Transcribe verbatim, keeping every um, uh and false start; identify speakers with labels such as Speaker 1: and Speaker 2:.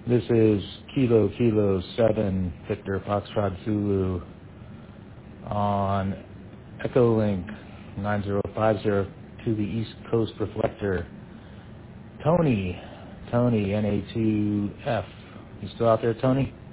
Speaker 1: This is Kilo Kilo seven Victor Foxtrot Zulu on Echolink nine zero five zero to the East Coast Reflector. Tony, Tony, N A two F. You still out there, Tony?